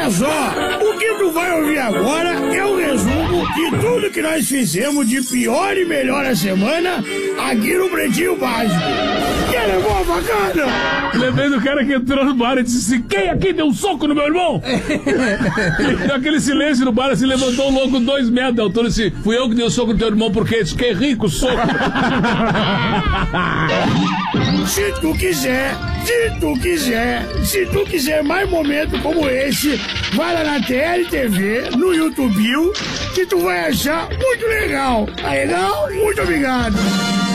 Olha só, o que tu vai ouvir agora é um resumo de tudo que nós fizemos de pior e melhor a semana aqui no Pretinho Básico. Que era boa bacana! Lembrei do cara que entrou no bar e disse assim, quem aqui deu um soco no meu irmão? E aquele silêncio no bar, assim, levantou o louco 2 metros de altura e disse, fui eu que dei o soco no teu irmão porque fiquei rico, soco. Se tu quiser mais momentos como esse, vai lá na TLTV, no YouTube, que tu vai achar muito legal. Tá legal? Muito obrigado.